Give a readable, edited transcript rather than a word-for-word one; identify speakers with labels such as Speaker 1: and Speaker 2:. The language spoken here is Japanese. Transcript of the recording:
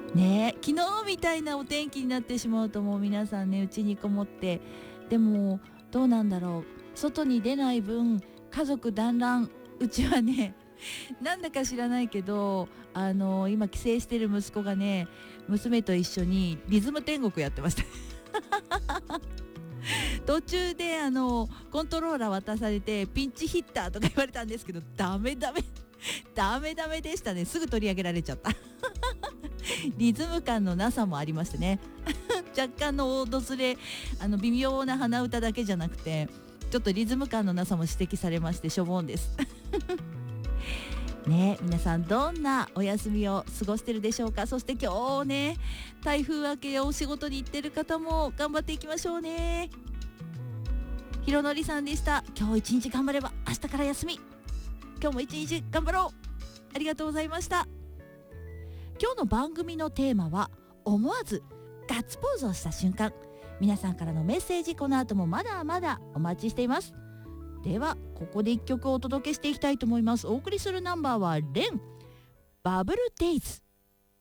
Speaker 1: ね、昨日みたいなお天気になってしまうと、もう皆さんね家にこもって、でもどうなんだろう、外に出ない分家族団らん、うちはねなんだか知らないけど、今帰省してる息子がね、娘と一緒にリズム天国やってました途中でコントローラー渡されてピンチヒッターとか言われたんですけど、ダメダメダメダメでしたね。すぐ取り上げられちゃったリズム感のなさもありましてね若干の大ずれ、微妙な鼻歌だけじゃなくて、ちょっとリズム感のなさも指摘されまして、しょぼんですね、皆さんどんなお休みを過ごしてるでしょうか。そして今日ね、台風明けお仕事に行ってる方も頑張っていきましょうね。ひろのりさんでした。今日一日頑張れば明日から休み。今日も一日頑張ろう。ありがとうございました。今日の番組のテーマは、思わずガッツポーズをした瞬間。皆さんからのメッセージ、この後もまだまだお待ちしています。ではここで一曲お届けしていきたいと思います。お送りするナンバーはレン、バブルデイズ。